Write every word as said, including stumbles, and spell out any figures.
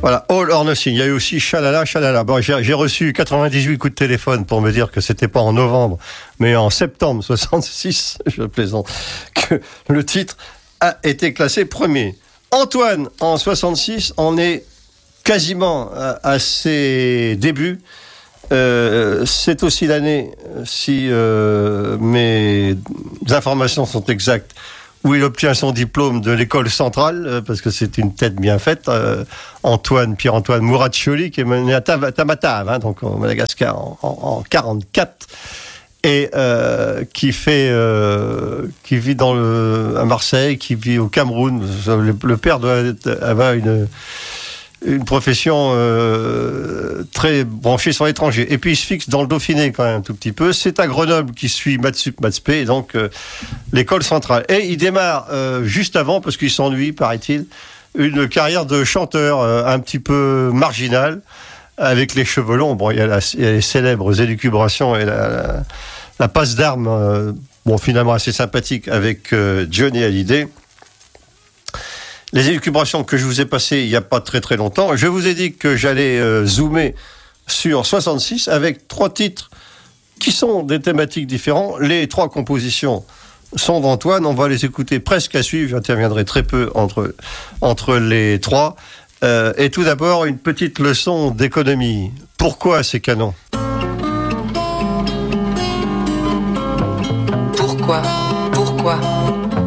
Voilà, All or Nothing. Il y a eu aussi Chalala, Chalala. Bon, j'ai, j'ai reçu quatre-vingt-dix-huit coups de téléphone pour me dire que c'était pas en novembre, mais en septembre soixante-six, je plaisante, que le titre a été classé premier. Antoine, en soixante-six, en est quasiment à, à ses débuts. Euh, c'est aussi l'année, si euh, mes informations sont exactes, où il obtient son diplôme de l'école centrale, euh, parce que c'est une tête bien faite, euh, Antoine, Pierre-Antoine Mouraccioli, qui est mené à Tamatave, hein, donc au Madagascar, en, en, en quarante-quatre, et euh, qui fait, euh, qui vit dans le, à Marseille, qui vit au Cameroun. Le, le père doit avoir une... une profession euh, très branchée sur l'étranger. Et puis il se fixe dans le Dauphiné quand même un tout petit peu. C'est à Grenoble qui suit Mathsup, Mathspé, donc euh, l'école centrale. Et il démarre euh, juste avant, parce qu'il s'ennuie, paraît-il, une carrière de chanteur euh, un petit peu marginale, avec les cheveux longs. Bon, il y a, la, il y a les célèbres élucubrations et la, la, la passe d'armes, euh, bon, finalement assez sympathique, avec euh, Johnny Hallyday. Les élucubrations que je vous ai passées il n'y a pas très très longtemps, je vous ai dit que j'allais euh, zoomer sur soixante-six avec trois titres qui sont des thématiques différentes. Les trois compositions sont d'Antoine, on va les écouter presque à suivre, j'interviendrai très peu entre, entre les trois. Euh, et tout d'abord, une petite leçon d'économie. Pourquoi ces canons ? Pourquoi, pourquoi ces canons ?